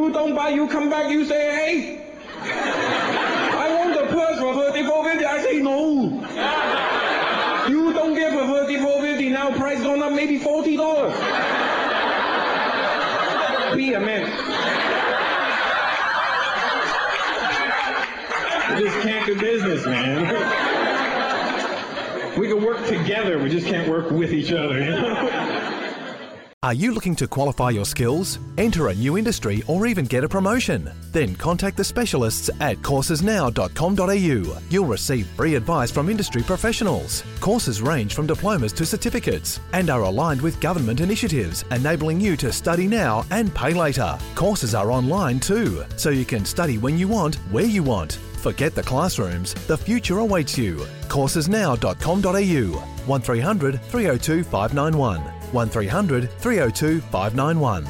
You don't buy, you come back, you say, hey, I want the purse for 34.50. I say no. You don't get for 34.50. Now price gone up maybe $40. Be a man. We just can't do business, man. We can work together, we just can't work with each other, you know? Are you looking to qualify your skills, enter a new industry, or even get a promotion? Then contact the specialists at coursesnow.com.au. You'll receive free advice from industry professionals. Courses range from diplomas to certificates and are aligned with government initiatives, enabling you to study now and pay later. Courses are online too, so you can study when you want, where you want. Forget the classrooms, the future awaits you. Coursesnow.com.au 1300 302 591 1300 302 591.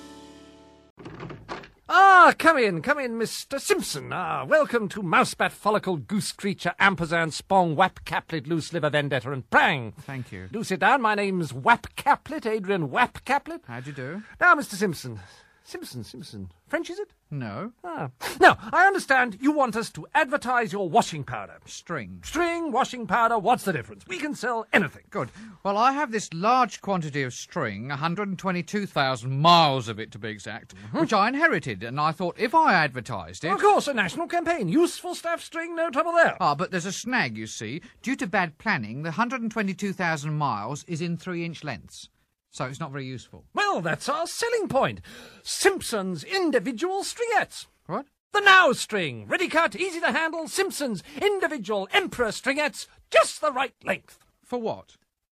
Come in, Mr. Simpson. Welcome to Mousebat, Follicle, Goose Creature, Ampersand, Spong, Wap, Caplet, Loose Liver, Vendetta, and Prang. Thank you. Do sit down. My name's Wap Caplet, Adrian Wap Caplet. How do you do? Now, Mr. Simpson. Simpson. French, is it? No. Now, I understand you want us to advertise your washing powder. String, washing powder, what's the difference? We can sell anything. Good. Well, I have this large quantity of string, 122,000 miles of it to be exact, which I inherited, and I thought if I advertised it... Of course, a national campaign. Useful stuff, string, no trouble there. But there's a snag, you see. Due to bad planning, the 122,000 miles is in 3-inch lengths. So it's not very useful. Well, that's our selling point. Simpson's individual stringettes. What? The Now string. Ready cut, easy to handle. Simpson's individual Emperor stringettes. Just the right length. For what?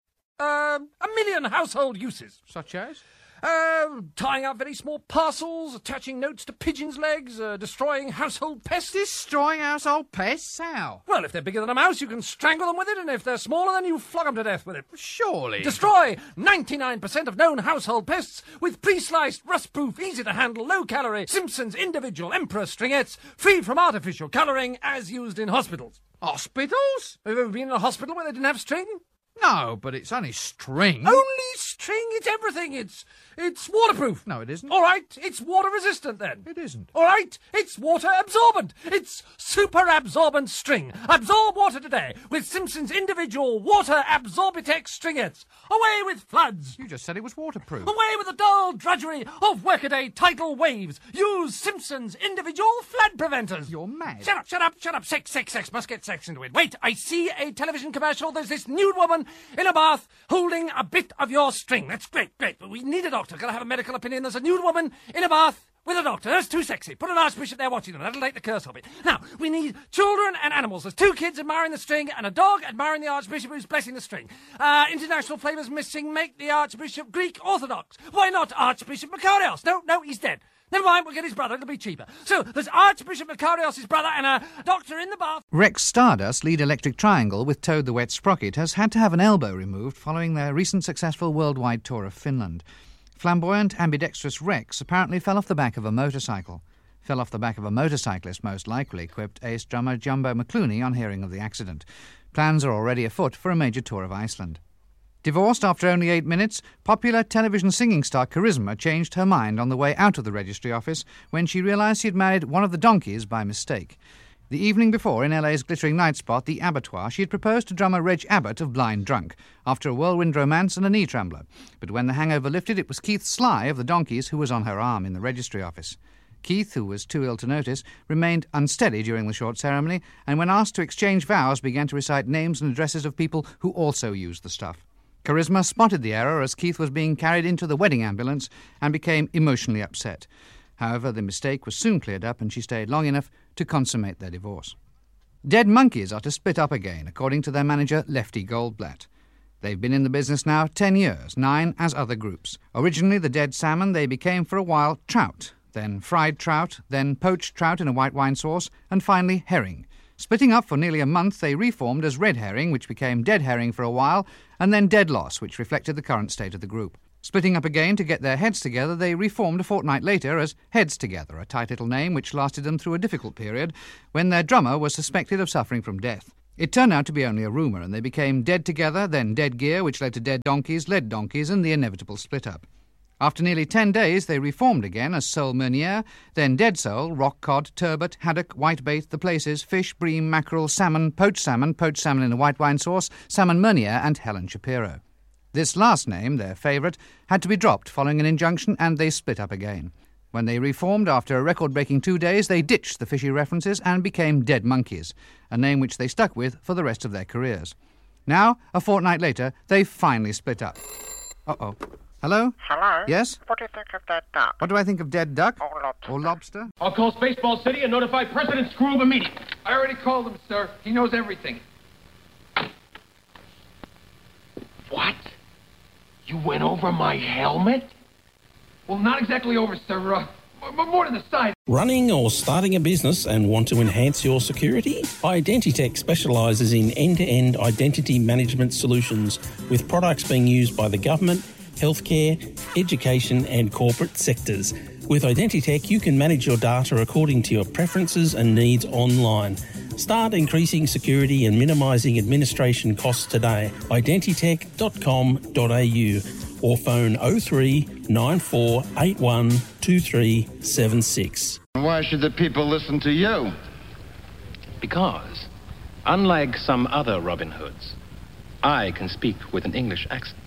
1 million household uses. Such as? Tying up very small parcels, attaching notes to pigeons' legs, destroying household pests. Destroying household pests? How? Well, if they're bigger than a mouse, you can strangle them with it, and if they're smaller, then you flog them to death with it. Surely. Destroy 99% of known household pests with pre-sliced, rust-proof, easy-to-handle, low-calorie Simpson's individual Emperor stringettes, free from artificial colouring, as used in hospitals. Hospitals? Have you ever been in a hospital where they didn't have string? No, but it's only string. Only string? It's everything. It's waterproof. No, it isn't. All right, it's water resistant then. It isn't. All right, it's water absorbent. It's super absorbent string. Absorb water today with Simpson's individual water Absorbitex stringettes. Away with floods. You just said it was waterproof. Away with the dull drudgery of workaday tidal waves. Use Simpson's individual flood preventers. You're mad. Shut up. Sex. Must get sex into it. Wait, I see a television commercial. There's this nude woman in a bath holding a bit of your string. That's great. But we need a doctor. Gotta have a medical opinion. There's a nude woman in a bath with a doctor. That's too sexy. Put an archbishop there watching them. That'll take the curse of it. Now, we need children and animals. There's 2 kids admiring the string and a dog admiring the archbishop who's blessing the string. International flavours missing. Make the archbishop Greek Orthodox. Why not Archbishop Makarios? No, he's dead. Never mind, we'll get his brother. It'll be cheaper. So, there's Archbishop Makarios' brother and a doctor in the bath. Rex Stardust, lead Electric Triangle with Toad the Wet Sprocket, has had to have an elbow removed following their recent successful worldwide tour of Finland. Flamboyant, ambidextrous Rex apparently fell off the back of a motorcycle. Fell off the back of a motorcyclist, most likely, quipped ace drummer Jumbo McClooney on hearing of the accident. Plans are already afoot for a major tour of Iceland. Divorced after only 8 minutes, popular television singing star Charisma changed her mind on the way out of the registry office when she realised she had married one of the donkeys by mistake. The evening before, in LA's glittering night spot, The Abattoir, she had proposed to drummer Reg Abbott of Blind Drunk, after a whirlwind romance and a knee trembler. But when the hangover lifted, it was Keith Sly of the Donkeys who was on her arm in the registry office. Keith, who was too ill to notice, remained unsteady during the short ceremony, and when asked to exchange vows, began to recite names and addresses of people who also used the stuff. Charisma spotted the error as Keith was being carried into the wedding ambulance and became emotionally upset. However, the mistake was soon cleared up and she stayed long enough to consummate their divorce. Dead Monkeys are to split up again, according to their manager Lefty Goldblatt. They've been in the business now 10 years, 9 as other groups. Originally the Dead Salmon, they became for a while trout, then fried trout, then poached trout in a white wine sauce, and finally herring. Splitting up for nearly a month, they reformed as Red Herring, which became Dead Herring for a while, and then Dead Loss, which reflected the current state of the group. Splitting up again to get their heads together, they reformed a fortnight later as Heads Together, a tight little name which lasted them through a difficult period when their drummer was suspected of suffering from death. It turned out to be only a rumour, and they became Dead Together, then Dead Gear, which led to Dead Donkeys, Led Donkeys, and the inevitable split-up. After nearly 10 days, they reformed again as sole meunier, then dead sole, rock cod, turbot, haddock, whitebait, the places, fish, bream, mackerel, salmon in a white wine sauce, salmon meunier and Helen Shapiro. This last name, their favourite, had to be dropped following an injunction, and they split up again. When they reformed after a record-breaking 2 days, they ditched the fishy references and became Dead Monkeys, a name which they stuck with for the rest of their careers. Now, a fortnight later, they finally split up. Uh-oh. Hello? Hello? Yes? What do you think of that duck? What do I think of dead duck? Or lobster? Or lobster? I'll call Spaceball City and notify President Screw of a meeting. I already called him, sir. He knows everything. What? You went over my helmet? Well, not exactly over, sir. But more to the side. Running or starting a business and want to enhance your security? Identitech specialises in end-to-end identity management solutions with products being used by the government, healthcare, education and corporate sectors. With Identitech, you can manage your data according to your preferences and needs online. Start increasing security and minimising administration costs today. Identitech.com.au or phone 03 94 81 2376. Why should the people listen to you? Because, unlike some other Robin Hoods, I can speak with an English accent.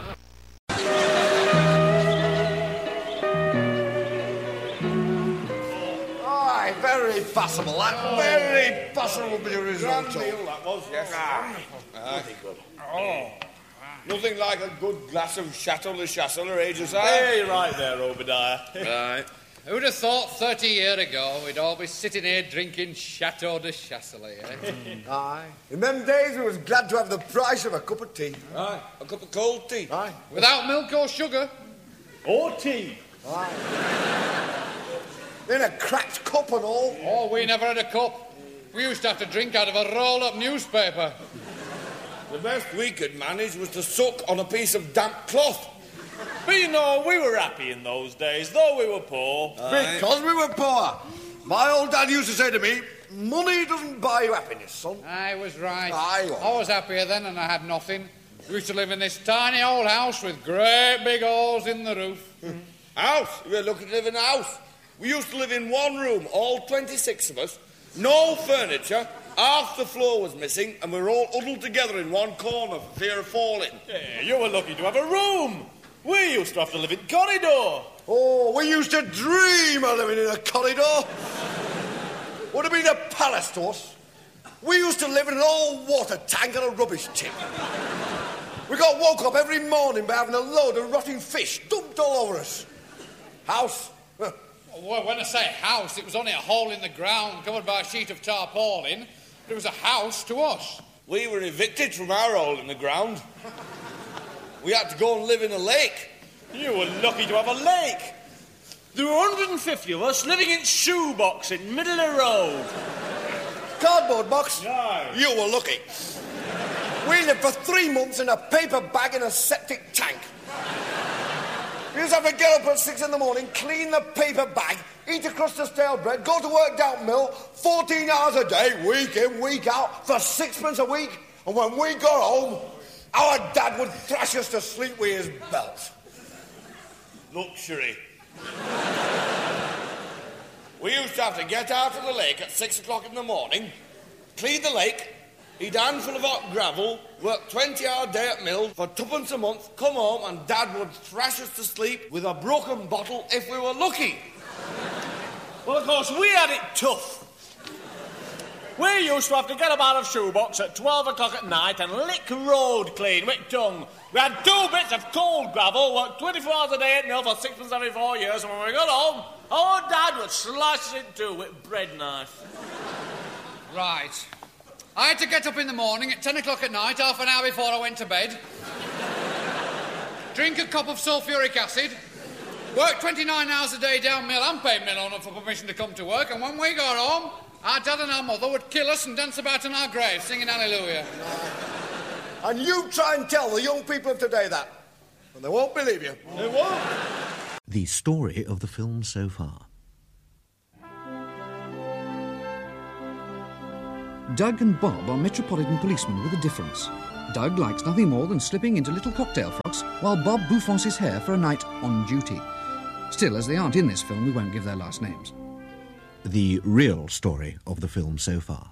Aye, very possible. That very possible bit of risotto. That was, yes. Pretty good. Oh. Nothing like a good glass of Chateau de Chassel or Aegis. Hey, right there, Obadiah. Right. Who'd have thought 30 years ago we'd all be sitting here drinking Chateau de Chasselet, eh? Aye. In them days, we was glad to have the price of a cup of tea. Aye. A cup of cold tea. Aye. Without milk or sugar. Or tea. Aye. In a cracked cup and all. Oh, we never had a cup. We used to have to drink out of a roll-up newspaper. The best we could manage was to suck on a piece of damp cloth. But you know, we were happy in those days, though we were poor. Aye. Because we were poor. My old dad used to say to me, money doesn't buy you happiness, son. I was right. Aye. I was happier then and I had nothing. We used to live in this tiny old house with great big holes in the roof. House? We were lucky to live in a house. We used to live in one room, all 26 of us, no furniture, half the floor was missing, and we were all huddled together in one corner for fear of falling. Yeah, you were lucky to have a room. We used to have to live in corridor. Oh, we used to dream of living in a corridor. Would have been a palace to us. We used to live in an old water tank and a rubbish tip. We got woke up every morning by having a load of rotting fish dumped all over us. House? Well, when I say house, it was only a hole in the ground covered by a sheet of tarpaulin. But it was a house to us. We were evicted from our hole in the ground. We had to go and live in a lake. You were lucky to have a lake. There were 150 of us living in shoebox in middle of the road. Cardboard box? No. You were lucky. We lived for 3 months in a paper bag in a septic tank. We used to have to get up at 6 in the morning, clean the paper bag, eat a crust of stale bread, go to work down mill, 14 hours a day, week in, week out, for 6 a week. And when we got home, our dad would thrash us to sleep with his belt. Luxury. We used to have to get out of the lake at 6 o'clock in the morning, clean the lake, eat a handful of hot gravel, work 20-hour day at mill for 2pence a month, come home and Dad would thrash us to sleep with a broken bottle if we were lucky. Well, of course, we had it tough. We used to have to get up out of shoebox at 12 o'clock at night and lick road clean with tongue. We had 2 bits of cold gravel, worked 24 hours a day at mill for 6 months every 4 years, and when we got home, our Dad would slice it in two with a bread knife. Right. I had to get up in the morning at 10 o'clock at night, half an hour before I went to bed. Drink a cup of sulphuric acid. Work 29 hours a day down mill and pay mill owner for permission to come to work. And when we got home, our dad and our mother would kill us and dance about in our graves, singing Hallelujah. And you try and tell the young people of today that, and they won't believe you. They won't. The story of the film so far. Doug and Bob are metropolitan policemen with a difference. Doug likes nothing more than slipping into little cocktail frocks while Bob bouffants his hair for a night on duty. Still, as they aren't in this film, we won't give their last names. The real story of the film so far.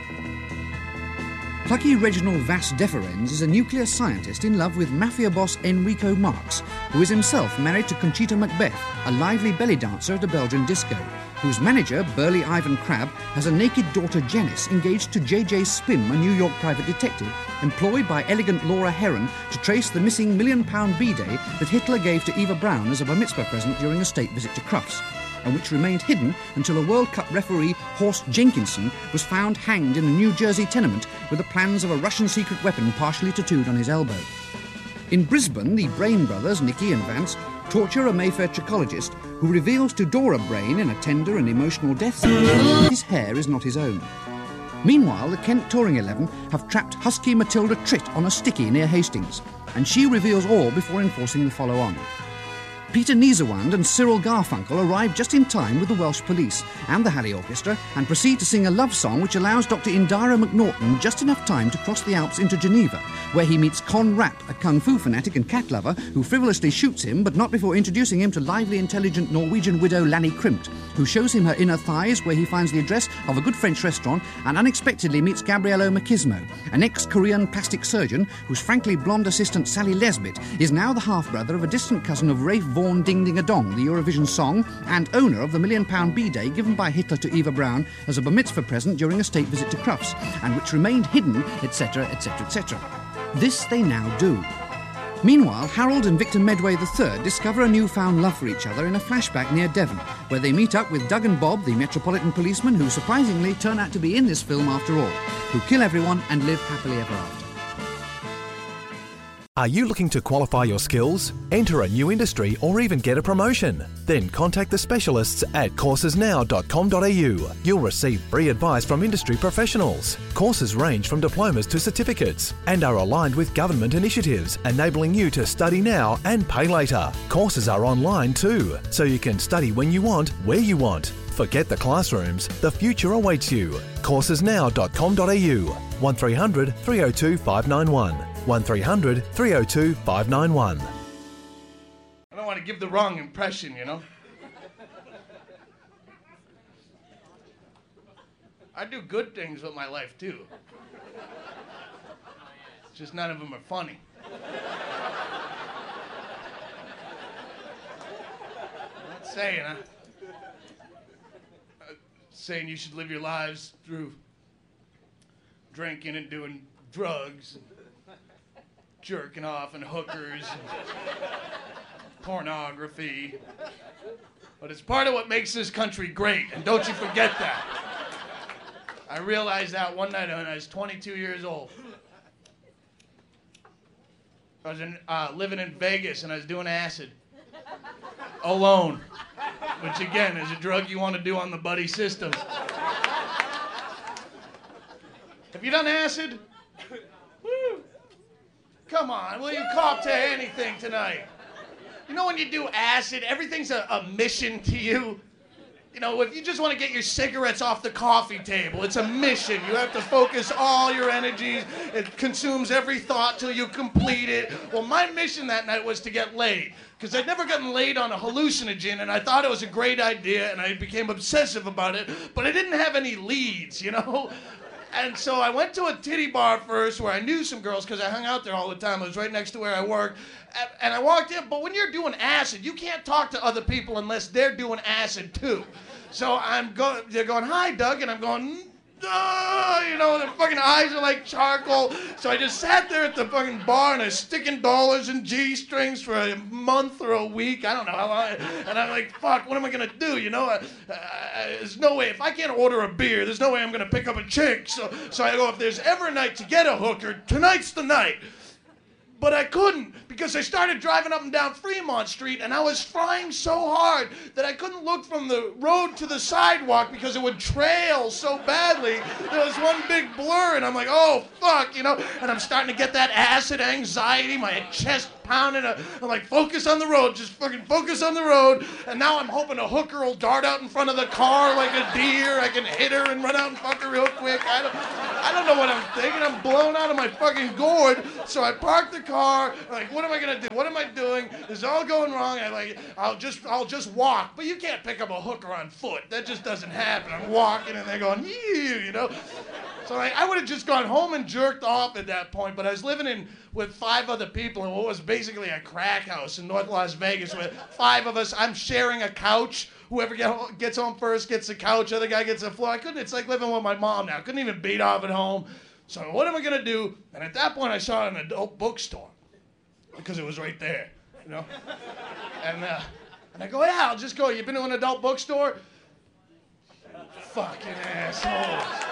Plucky Reginald Vas Deferens is a nuclear scientist in love with mafia boss Enrico Marx, who is himself married to Conchita Macbeth, a lively belly dancer at a Belgian disco, whose manager, burly Ivan Crabb, has a naked daughter Janice engaged to J.J. Spim, a New York private detective, employed by elegant Laura Heron to trace the missing £1 million B-Day that Hitler gave to Eva Braun as a bar mitzvah present during a state visit to Crufts, and which remained hidden until a World Cup referee, Horst Jenkinson, was found hanged in a New Jersey tenement with the plans of a Russian secret weapon partially tattooed on his elbow. In Brisbane, the Brain brothers, Nicky and Vance, torture a Mayfair trichologist who reveals to Dora Brain in a tender and emotional death scene that his hair is not his own. Meanwhile, the Kent Touring 11 have trapped husky Matilda Tritt on a sticky near Hastings, and she reveals all before enforcing the follow-on. Peter Niesewand and Cyril Garfunkel arrive just in time with the Welsh police and the Halley Orchestra and proceed to sing a love song which allows Dr. Indira McNaughton just enough time to cross the Alps into Geneva, where he meets Con Rapp, a kung fu fanatic and cat lover who frivolously shoots him, but not before introducing him to lively, intelligent Norwegian widow Lanny Krimt, who shows him her inner thighs, where he finds the address of a good French restaurant and unexpectedly meets Gabriello Machismo, an ex-Korean plastic surgeon whose frankly blonde assistant Sally Lesbit is now the half-brother of a distant cousin of Rafe Vaughan Ding Ding a Dong, the Eurovision song, and owner of the £1 million B-Day given by Hitler to Eva Braun as a bar mitzvah present during a state visit to Crufts, and which remained hidden, etc., etc., etc. This they now do. Meanwhile, Harold and Victor Medway III discover a newfound love for each other in a flashback near Devon, where they meet up with Doug and Bob, the Metropolitan policemen, who surprisingly turn out to be in this film after all, who kill everyone and live happily ever after. Are you looking to qualify your skills, enter a new industry, or even get a promotion? Then contact the specialists at coursesnow.com.au. You'll receive free advice from industry professionals. Courses range from diplomas to certificates and are aligned with government initiatives, enabling you to study now and pay later. Courses are online too, so you can study when you want, where you want. Forget the classrooms, the future awaits you. coursesnow.com.au 1300 302 591 1300 302 591. I don't want to give the wrong impression, you know? I do good things with my life, too. It's just none of them are funny. I'm not saying, saying you should live your lives through drinking and doing drugs and jerking off and hookers and pornography. But it's part of what makes this country great, and don't you forget that. I realized that one night when I was 22 years old. I was living in Vegas and I was doing acid. Alone. Which again is a drug you want to do on the buddy system. Have you done acid? Woo. Come on, will you cop to anything tonight? You know when you do acid, everything's a mission to you. You know, if you just want to get your cigarettes off the coffee table, it's a mission. You have to focus all your energies. It consumes every thought till you complete it. Well, my mission that night was to get laid, because I'd never gotten laid on a hallucinogen, and I thought it was a great idea, and I became obsessive about it, but I didn't have any leads, you know? And so I went to a titty bar first where I knew some girls because I hung out there all the time. It was right next to where I worked. And I walked in, but when you're doing acid, you can't talk to other people unless they're doing acid too. So they're going, "Hi, Doug," and I'm going, you know, their fucking eyes are like charcoal. So I just sat there at the fucking bar and I was sticking dollars in G-strings for a month or a week. I don't know how long. And I'm like, fuck, what am I going to do? You know, there's no way. If I can't order a beer, there's no way I'm going to pick up a chick. So I go, if there's ever a night to get a hooker, tonight's the night. But I couldn't, because I started driving up and down Fremont Street, and I was trying so hard that I couldn't look from the road to the sidewalk because it would trail so badly. There was one big blur, and I'm like, oh, fuck, you know? And I'm starting to get that acid anxiety. My chest pounding. I'm like, focus on the road, just fucking focus on the road. And now I'm hoping a hooker will dart out in front of the car like a deer. I can hit her and run out and fuck her real quick. I don't know what I'm thinking. I'm blown out of my fucking gourd. So I park the car. I'm like, what am I gonna do? What am I doing? This is all going wrong. I'll just walk. But you can't pick up a hooker on foot. That just doesn't happen. I'm walking and they're going, you know. So I would have just gone home and jerked off at that point, but I was living with 5 other people in what was basically a crack house in North Las Vegas with 5 of us. I'm sharing a couch. Whoever gets home first gets the couch, other guy gets the floor. It's like living with my mom now. I couldn't even beat off at home. So what am I going to do? And at that point, I saw an adult bookstore because it was right there, you know. And I go, yeah, I'll just go. You been to an adult bookstore? Fucking assholes.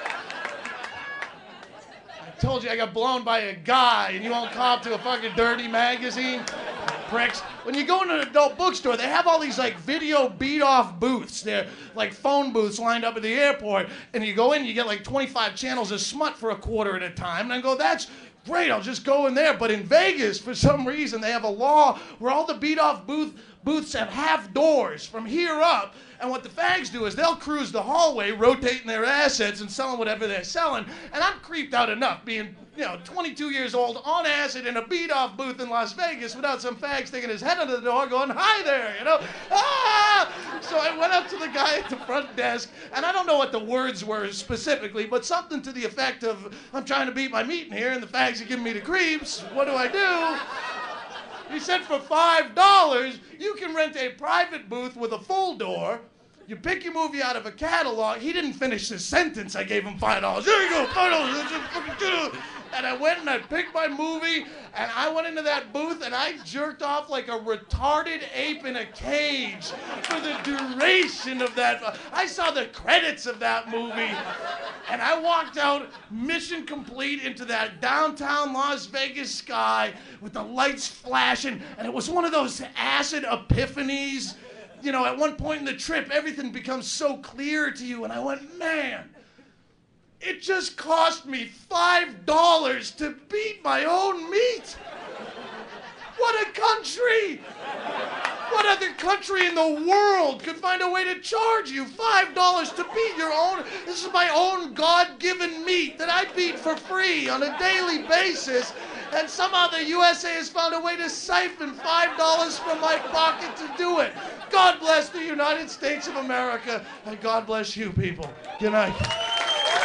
I told you I got blown by a guy and you won't cop to a fucking dirty magazine? Pricks. When you go into an adult bookstore, they have all these like video beat-off booths. They're like phone booths lined up at the airport. And you go in, you get like 25 channels of smut for a quarter at a time. And I go, that's great, I'll just go in there. But in Vegas, for some reason, they have a law where all the beat-off booths have half doors from here up. And what the fags do is they'll cruise the hallway, rotating their assets and selling whatever they're selling. And I'm creeped out enough being, 22 years old on acid in a beat-off booth in Las Vegas without some fag sticking his head under the door going, hi there, Ah! So I went up to the guy at the front desk, and I don't know what the words were specifically, but something to the effect of, I'm trying to beat my meat in here, and the fags are giving me the creeps. What do I do? He said for $5, you can rent a private booth with a full door. You pick your movie out of a catalog. He didn't finish his sentence. I gave him $5. There you go, $5. And I went and I picked my movie, and I went into that booth, and I jerked off like a retarded ape in a cage for the duration of that. I saw the credits of that movie, and I walked out mission complete into that downtown Las Vegas sky with the lights flashing, and it was one of those acid epiphanies. At one point in the trip, everything becomes so clear to you, and I went, man, it just cost me $5 to beat my own meat. What a country! What other country in the world could find a way to charge you $5 to beat your own? This is my own God-given meat that I beat for free on a daily basis, and somehow the USA has found a way to siphon $5 from my pocket to do it. God bless the United States of America, and God bless you people. Good night.